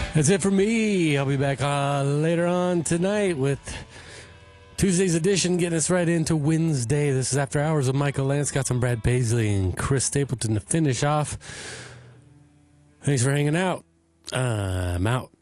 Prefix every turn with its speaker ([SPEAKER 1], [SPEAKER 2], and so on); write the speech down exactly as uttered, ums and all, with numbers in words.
[SPEAKER 1] That's it for me. I'll be back uh, later on tonight with Tuesday's edition, getting us right into Wednesday. This is After Hours with Michael Lance. Got some Brad Paisley and Chris Stapleton to finish off. Thanks for hanging out. Uh, I'm out.